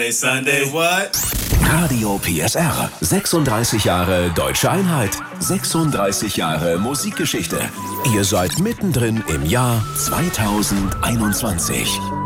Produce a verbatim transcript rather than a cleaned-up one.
Sunday what? Radio P S R. sechsunddreißig Jahre Deutsche Einheit. sechsunddreißig Jahre Musikgeschichte. Ihr seid mittendrin im Jahr zweitausendeinundzwanzig.